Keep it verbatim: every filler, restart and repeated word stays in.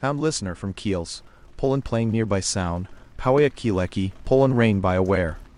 Found listener from Kielce, Poland playing nearby sound, Pałajek Kielecki, Poland rain by aware.